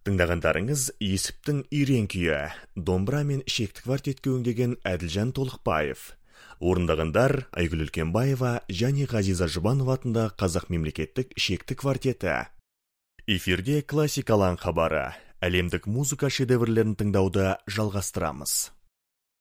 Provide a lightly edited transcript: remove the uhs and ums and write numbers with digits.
Тыңдағандарыңыз Есіптің үйрен күйі, домбыра мен шекті квартетке өңдеген Әділжан Толықбаев. Орындағандар Айгүл Үлкенбаева және Ғазиза Жұбанова атындағы Қазақ мемлекеттік шекті квартеті. Эфирде классикалан хабары, әлемдік музыка шедеврлерін тыңдауды жалғастырамыз.